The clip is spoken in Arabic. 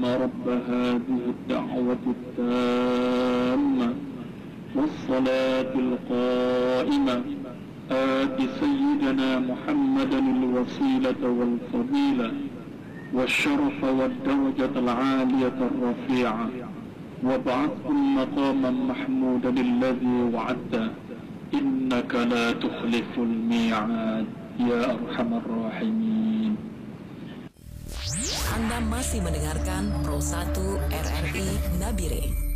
رب هذه الدعوة التامة والصلاة القائمة آت سيدنا محمدا الوسيلة والفضيلة والشرف والدرجة العالية الرفيعة وابعثه مقاما محمودا الذي وعدته إنك لا تخلف الميعاد يا أرحم الراحمين. Anda masih mendengarkan Pro 1 RRI Nabire.